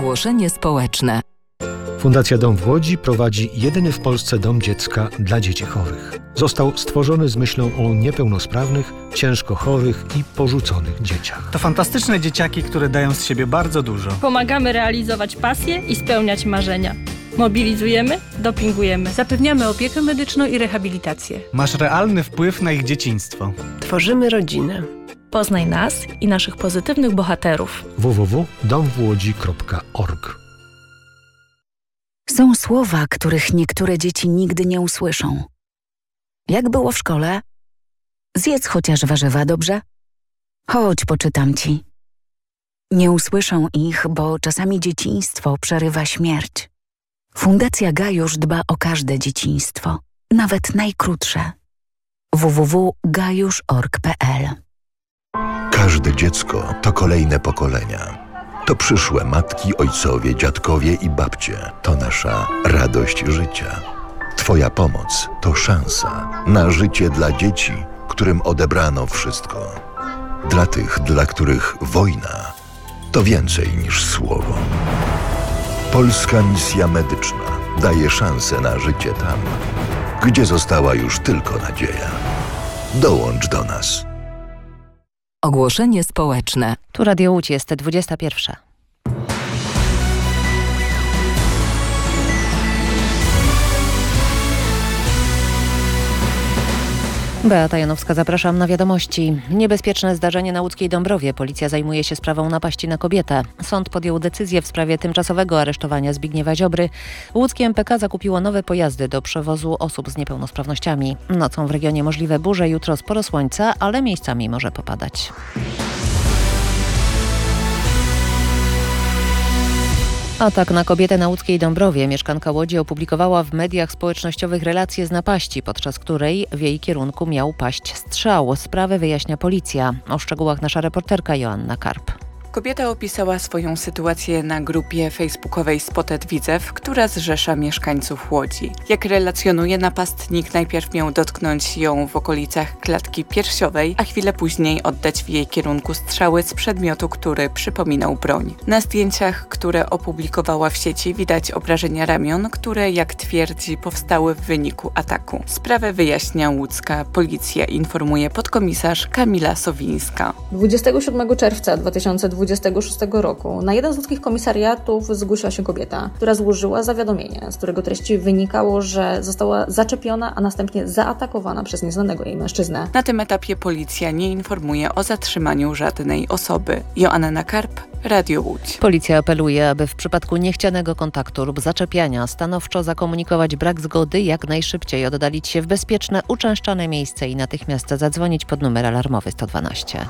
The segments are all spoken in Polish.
Ogłoszenie społeczne. Fundacja Dom w Łodzi prowadzi jedyny w Polsce dom dziecka dla dzieci chorych. Został stworzony z myślą o niepełnosprawnych, ciężko chorych i porzuconych dzieciach. To fantastyczne dzieciaki, które dają z siebie bardzo dużo. Pomagamy realizować pasje i spełniać marzenia. Mobilizujemy, dopingujemy. Zapewniamy opiekę medyczną i rehabilitację. Masz realny wpływ na ich dzieciństwo. Tworzymy rodzinę. Poznaj nas i naszych pozytywnych bohaterów. www.domwłodzi.org. Są słowa, których niektóre dzieci nigdy nie usłyszą. Jak było w szkole? Zjedz chociaż warzywa, dobrze? Chodź, poczytam ci. Nie usłyszą ich, bo czasami dzieciństwo przerywa śmierć. Fundacja Gajusz dba o każde dzieciństwo, nawet najkrótsze. www.gajusz.org.pl. Każde dziecko to kolejne pokolenia. To przyszłe matki, ojcowie, dziadkowie i babcie. To nasza radość życia. Twoja pomoc to szansa na życie dla dzieci, którym odebrano wszystko. Dla tych, dla których wojna to więcej niż słowo. Polska Misja Medyczna daje szansę na życie tam, gdzie została już tylko nadzieja. Dołącz do nas. Ogłoszenie społeczne. Tu Radio Łódź, jest 21. Beata Janowska, zapraszam na wiadomości. Niebezpieczne zdarzenie na łódzkiej Dąbrowie. Policja zajmuje się sprawą napaści na kobietę. Sąd podjął decyzję w sprawie tymczasowego aresztowania Zbigniewa Ziobry. Łódzkie MPK zakupiło nowe pojazdy do przewozu osób z niepełnosprawnościami. Nocą w regionie możliwe burze, jutro sporo słońca, ale miejscami może popadać. Atak na kobietę na łódzkiej Dąbrowie. Mieszkanka Łodzi opublikowała w mediach społecznościowych relację z napaści, podczas której w jej kierunku miał paść strzał. Sprawę wyjaśnia policja. O szczegółach nasza reporterka Joanna Karp. Kobieta opisała swoją sytuację na grupie facebookowej Spotted Widzew, która zrzesza mieszkańców Łodzi. Jak relacjonuje, napastnik najpierw miał dotknąć ją w okolicach klatki piersiowej, a chwilę później oddać w jej kierunku strzały z przedmiotu, który przypominał broń. Na zdjęciach, które opublikowała w sieci, widać obrażenia ramion, które, jak twierdzi, powstały w wyniku ataku. Sprawę wyjaśnia łódzka policja, informuje podkomisarz Kamila Sowińska. 27 czerwca 2026 roku na jeden z łódzkich komisariatów zgłosiła się kobieta, która złożyła zawiadomienie, z którego treści wynikało, że została zaczepiona, a następnie zaatakowana przez nieznanego jej mężczyznę. Na tym etapie policja nie informuje o zatrzymaniu żadnej osoby. Joanna Karp, Radio Łódź. Policja apeluje, aby w przypadku niechcianego kontaktu lub zaczepiania stanowczo zakomunikować brak zgody, jak najszybciej oddalić się w bezpieczne, uczęszczane miejsce i natychmiast zadzwonić pod numer alarmowy 112.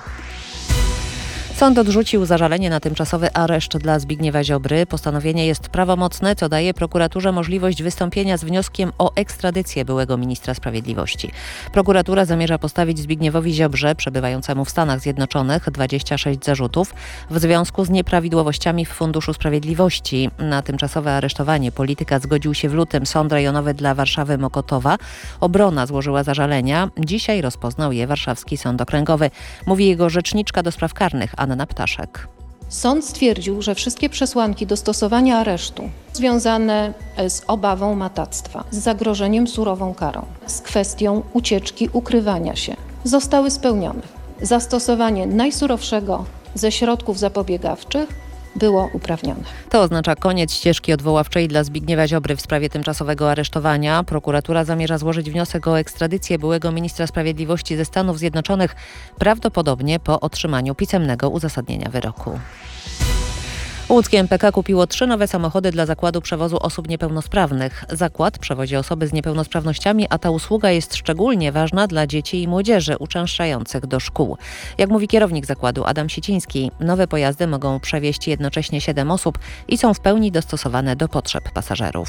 Sąd odrzucił zażalenie na tymczasowy areszt dla Zbigniewa Ziobry. Postanowienie jest prawomocne, co daje prokuraturze możliwość wystąpienia z wnioskiem o ekstradycję byłego ministra sprawiedliwości. Prokuratura zamierza postawić Zbigniewowi Ziobrze, przebywającemu w Stanach Zjednoczonych, 26 zarzutów w związku z nieprawidłowościami w Funduszu Sprawiedliwości. Na tymczasowe aresztowanie polityka zgodził się w lutym Sąd Rejonowy dla Warszawy Mokotowa. Obrona złożyła zażalenia. Dzisiaj rozpoznał je Warszawski Sąd Okręgowy. Mówi jego rzeczniczka do spraw karnych Anna Ptaszek. Sąd stwierdził, że wszystkie przesłanki do stosowania aresztu związane z obawą matactwa, z zagrożeniem surową karą, z kwestią ucieczki, ukrywania się zostały spełnione. Zastosowanie najsurowszego ze środków zapobiegawczych było uprawnione. To oznacza koniec ścieżki odwoławczej dla Zbigniewa Ziobry w sprawie tymczasowego aresztowania. Prokuratura zamierza złożyć wniosek o ekstradycję byłego ministra sprawiedliwości ze Stanów Zjednoczonych, prawdopodobnie po otrzymaniu pisemnego uzasadnienia wyroku. Łódzkie MPK kupiło 3 nowe samochody dla zakładu przewozu osób niepełnosprawnych. Zakład przewozi osoby z niepełnosprawnościami, a ta usługa jest szczególnie ważna dla dzieci i młodzieży uczęszczających do szkół. Jak mówi kierownik zakładu Adam Siciński, nowe pojazdy mogą przewieźć jednocześnie 7 osób i są w pełni dostosowane do potrzeb pasażerów.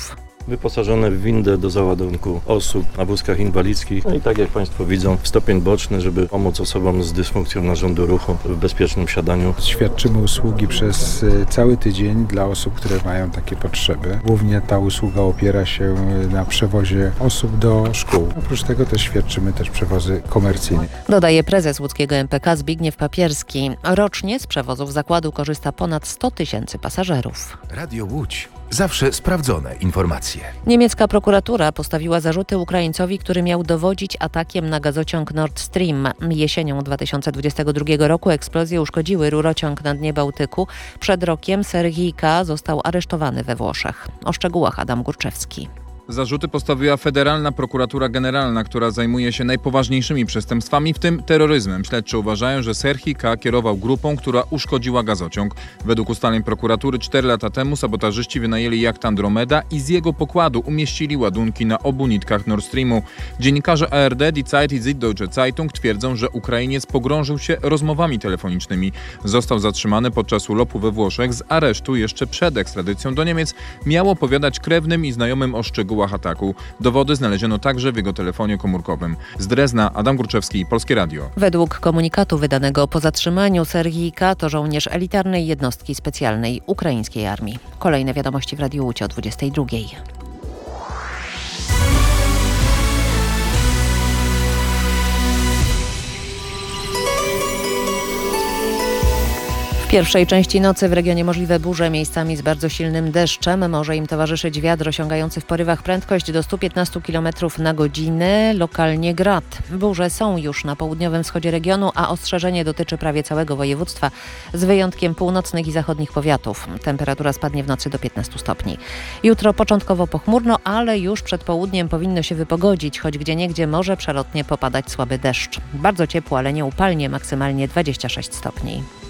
wyposażone w windę do załadunku osób na wózkach inwalidzkich. No i tak jak Państwo widzą, stopień boczny, żeby pomóc osobom z dysfunkcją narządu ruchu w bezpiecznym siadaniu. Świadczymy usługi przez cały tydzień dla osób, które mają takie potrzeby. Głównie ta usługa opiera się na przewozie osób do szkół. Oprócz tego też świadczymy przewozy komercyjne. Dodaje prezes łódzkiego MPK Zbigniew Papierski. Rocznie z przewozów zakładu korzysta ponad 100 000 pasażerów. Radio Łódź. Zawsze sprawdzone informacje. Niemiecka prokuratura postawiła zarzuty Ukraińcowi, który miał dowodzić atakiem na gazociąg Nord Stream. Jesienią 2022 roku eksplozje uszkodziły rurociąg na dnie Bałtyku. Przed rokiem Serhii K. został aresztowany we Włoszech. O szczegółach Adam Górczewski. Zarzuty postawiła Federalna Prokuratura Generalna, która zajmuje się najpoważniejszymi przestępstwami, w tym terroryzmem. Śledczy uważają, że Serhii K. kierował grupą, która uszkodziła gazociąg. Według ustaleń prokuratury 4 lata temu sabotażyści wynajęli jacht Andromeda i z jego pokładu umieścili ładunki na obu nitkach Nord Streamu. Dziennikarze ARD, Die Zeit i Süddeutsche Zeitung twierdzą, że Ukrainiec pogrążył się rozmowami telefonicznymi. Został zatrzymany podczas urlopu we Włoszech. Z aresztu jeszcze przed ekstradycją do Niemiec miał opowiadać krewnym i znajomym o szczegółach ataku. Dowody znaleziono także w jego telefonie komórkowym. Z Drezna Adam Górczewski, Polskie Radio. Według komunikatu wydanego po zatrzymaniu Serhii K. to żołnierz elitarnej jednostki specjalnej ukraińskiej armii. Kolejne wiadomości w Radiu Łódź o 22:00. W pierwszej części nocy w regionie możliwe burze, miejscami z bardzo silnym deszczem. Może im towarzyszyć wiatr osiągający w porywach prędkość do 115 km na godzinę, lokalnie grad. Burze są już na południowym wschodzie regionu, a ostrzeżenie dotyczy prawie całego województwa, z wyjątkiem północnych i zachodnich powiatów. Temperatura spadnie w nocy do 15 stopni. Jutro początkowo pochmurno, ale już przed południem powinno się wypogodzić, choć gdzieniegdzie może przelotnie popadać słaby deszcz. Bardzo ciepło, ale nie upalnie, maksymalnie 26 stopni.